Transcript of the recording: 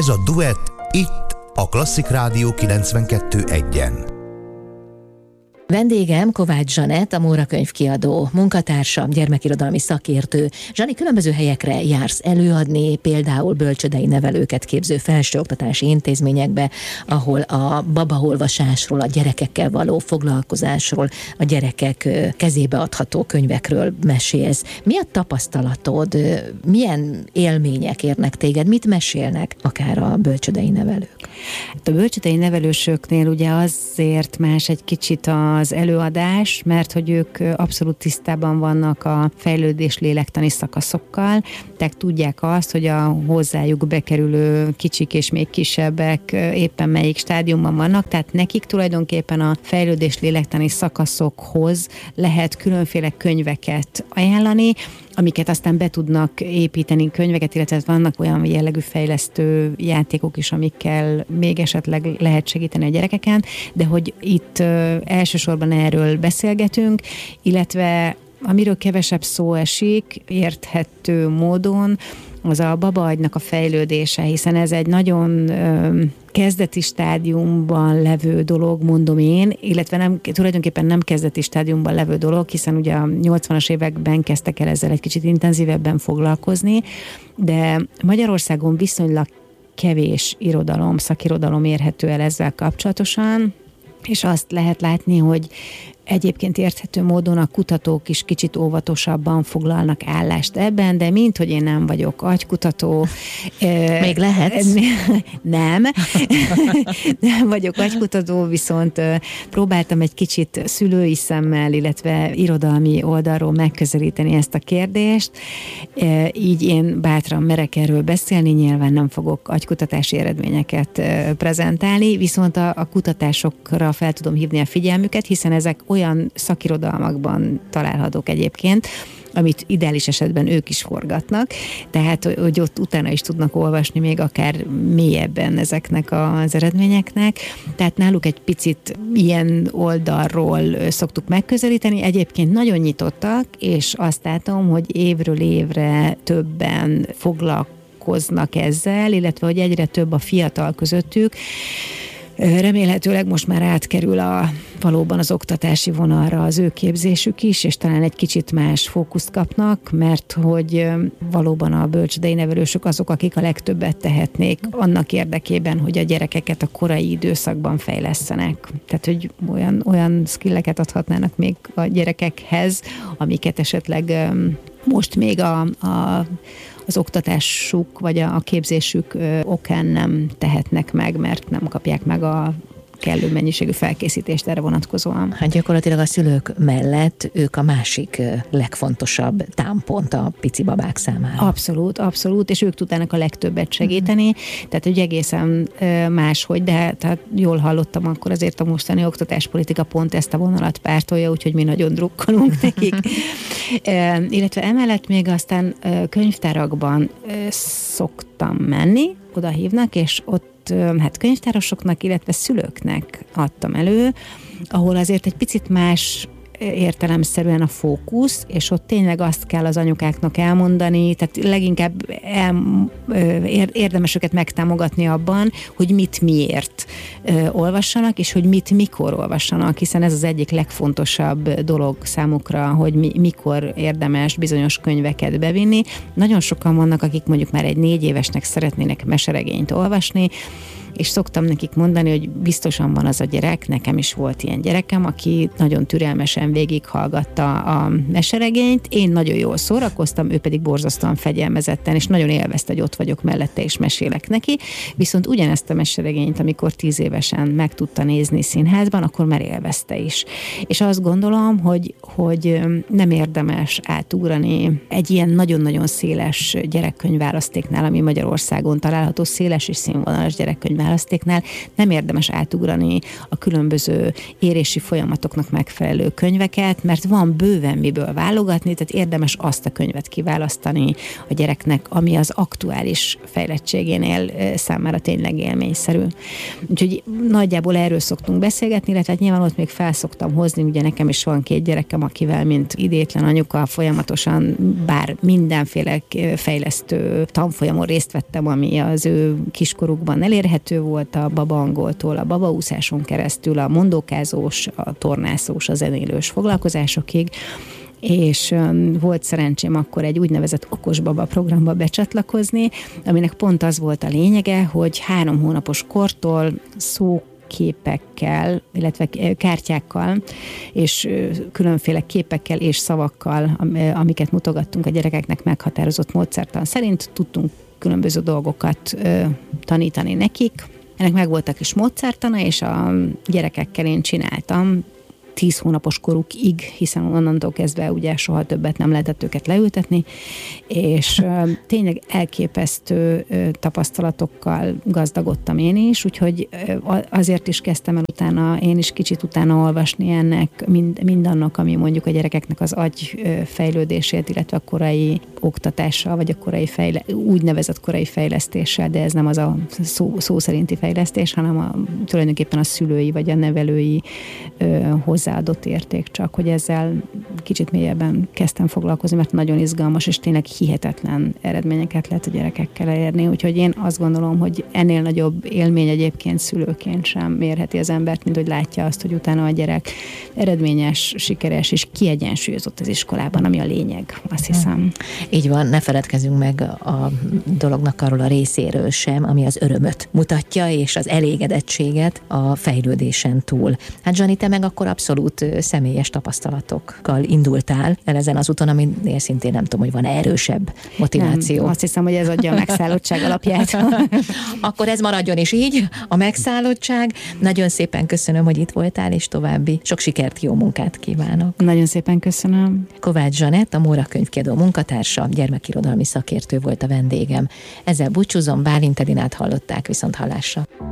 Ez a Duett itt a Klasszik Rádió 92.1-en. Vendégem Kovács Zsanett, a Móra könyvkiadó munkatársam, gyermekirodalmi szakértő. Zsani, különböző helyekre jársz előadni, például bölcsődei nevelőket képző felsőoktatási intézményekbe, ahol a babaolvasásról, a gyerekekkel való foglalkozásról, a gyerekek kezébe adható könyvekről mesélsz. Mi a tapasztalatod? Milyen élmények érnek téged? Mit mesélnek akár a bölcsődei nevelők? A bölcsődei nevelősöknél ugye azért más egy kicsit az előadás, mert hogy ők abszolút tisztában vannak a fejlődés lélektani szakaszokkal, tehát tudják azt, hogy a hozzájuk bekerülő kicsik és még kisebbek éppen melyik stádiumban vannak, tehát nekik tulajdonképpen a fejlődés lélektani szakaszokhoz lehet különféle könyveket ajánlani, amiket aztán be tudnak építeni könyveket, illetve vannak olyan jellegű fejlesztő játékok is, amikkel még esetleg lehet segíteni a gyerekeken, de hogy itt elsősorban erről beszélgetünk, illetve amiről kevesebb szó esik, érthető módon, az a babaagynak a fejlődése, hiszen ez egy nagyon kezdeti stádiumban levő dolog, mondom én, illetve tulajdonképpen nem kezdeti stádiumban levő dolog, hiszen ugye a 80-as években kezdtek el ezzel egy kicsit intenzívebben foglalkozni, de Magyarországon viszonylag kevés szakirodalom érhető el ezzel kapcsolatosan, és azt lehet látni, hogy egyébként érthető módon a kutatók is kicsit óvatosabban foglalnak állást ebben, de mint hogy én nem vagyok agykutató. Még lehetsz? Nem. Nem vagyok agykutató, viszont próbáltam egy kicsit szülői szemmel, illetve irodalmi oldalról megközelíteni ezt a kérdést. Így én bátran merek erről beszélni, nyilván nem fogok agykutatási eredményeket prezentálni, viszont a kutatásokra fel tudom hívni a figyelmüket, hiszen ezek olyan szakirodalmakban találhatók egyébként, amit ideális esetben ők is forgatnak, tehát hogy ott utána is tudnak olvasni még akár mélyebben ezeknek az eredményeknek. Tehát náluk egy picit ilyen oldalról szoktuk megközelíteni. Egyébként nagyon nyitottak, és azt látom, hogy évről évre többen foglalkoznak ezzel, illetve hogy egyre több a fiatal közöttük. Remélhetőleg most már átkerül valóban az oktatási vonalra az ő képzésük is, és talán egy kicsit más fókuszt kapnak, mert hogy valóban a bölcsődei nevelősök azok, akik a legtöbbet tehetnék annak érdekében, hogy a gyerekeket a korai időszakban fejlesztenek. Tehát, hogy olyan skilleket adhatnának még a gyerekekhez, amiket esetleg most még az oktatásuk vagy a képzésük okán nem tehetnek meg, mert nem kapják meg a kellő mennyiségű felkészítést erre vonatkozóan. Hát gyakorlatilag a szülők mellett ők a másik legfontosabb támpont a pici babák számára. Abszolút, és ők tudnának a legtöbbet segíteni, tehát hogy egészen máshogy, de tehát jól hallottam, akkor azért a mostani oktatáspolitika pont ezt a vonalat pártolja, úgyhogy mi nagyon drukkolunk nekik. Illetve emellett még aztán könyvtárakban szoktam menni, oda hívnak, és ott hát könyvtárosoknak, illetve szülőknek adtam elő, ahol azért egy picit más értelemszerűen a fókusz, és ott tényleg azt kell az anyukáknak elmondani, tehát leginkább érdemes őket megtámogatni abban, hogy mit miért olvassanak, és hogy mit mikor olvassanak, hiszen ez az egyik legfontosabb dolog számukra, hogy mikor érdemes bizonyos könyveket bevinni. Nagyon sokan vannak, akik mondjuk már egy 4 évesnek szeretnének meseregényt olvasni, és szoktam nekik mondani, hogy biztosan van az a gyerek, nekem is volt ilyen gyerekem, aki nagyon türelmesen végighallgatta a meseregényt, én nagyon jól szórakoztam, ő pedig borzasztóan fegyelmezetten, és nagyon élvezte, hogy ott vagyok mellette, és mesélek neki, viszont ugyanezt a meseregényt, amikor 10 évesen meg tudta nézni színházban, akkor már élvezte is. És azt gondolom, hogy nem érdemes átugrani egy ilyen nagyon-nagyon széles gyerekkönyvválasztéknál, ami Magyarországon található, széles és színvonalas gyerekkönyv választéknál nem érdemes átugrani a különböző érési folyamatoknak megfelelő könyveket, mert van bőven miből válogatni, tehát érdemes azt a könyvet kiválasztani a gyereknek, ami az aktuális fejlettségénél számára tényleg élményszerű. Úgyhogy nagyjából erről szoktunk beszélgetni, illetve nyilván ott még felszoktam hozni, ugye nekem is van 2 gyerekem, akivel, mint idétlen anyuka, folyamatosan bár mindenféle fejlesztő tanfolyamon részt vettem, ami az ő kiskorukban elérhető volt, a babaangoltól, a babaúszáson keresztül, a mondókázós, a tornászós, a zenélős foglalkozásokig, és volt szerencsém akkor egy úgynevezett okosbaba programba becsatlakozni, aminek pont az volt a lényege, hogy 3 hónapos kortól képekkel, illetve kártyákkal, és különféle képekkel és szavakkal, amiket mutogattunk a gyerekeknek meghatározott módszertan szerint, tudtunk különböző dolgokat tanítani nekik. Ennek megvoltak is módszertana, és a gyerekekkel én csináltam 10 hónapos korukig, hiszen onnantól kezdve ugye soha többet nem lehetett őket leültetni, és tényleg elképesztő tapasztalatokkal gazdagodtam én is, úgyhogy azért is kezdtem el utána, én is kicsit utána olvasni ennek, mindannak, ami mondjuk a gyerekeknek az agyfejlődését, illetve a korai oktatással, vagy a úgynevezett korai fejlesztéssel, de ez nem az a szó szerinti fejlesztés, hanem tulajdonképpen a szülői, vagy a nevelői hozzáadott érték, csak hogy ezzel kicsit mélyebben kezdtem foglalkozni, mert nagyon izgalmas, és tényleg hihetetlen eredményeket lehet a gyerekekkel elérni. Úgyhogy én azt gondolom, hogy ennél nagyobb élmény egyébként szülőként sem mérheti az embert, mint hogy látja azt, hogy utána a gyerek eredményes, sikeres és kiegyensúlyozott az iskolában, ami a lényeg, azt hiszem. Így van, ne feledkezzünk meg a dolognak arról a részéről sem, ami az örömöt mutatja, és az elégedettséget a fejlődésen túl. Hát Zsani, te meg akkor abszolút személyes tapasztalatokkal indultál el ezen az úton, aminél szintén nem tudom, hogy van erősebb motiváció. Nem, azt hiszem, hogy ez adja a megszállottság alapját. Akkor ez maradjon is így, a megszállottság. Nagyon szépen köszönöm, hogy itt voltál, és további sok sikert, jó munkát kívánok. Nagyon szépen köszönöm. Kovács Zsanett, a Móra Könyvkiadó munkatársa, gyermekirodalmi szakértő volt a vendégem. Ezzel búcsúzom, Bálint Edinát hallották, viszont hallásra.